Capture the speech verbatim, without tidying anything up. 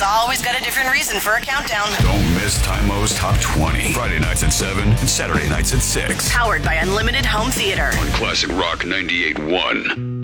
always got a different reason for a countdown. Don't miss Tymo's Top twenty. Friday nights at seven and Saturday nights at six. Powered by Unlimited Home Theater. On Classic Rock ninety-eight point one.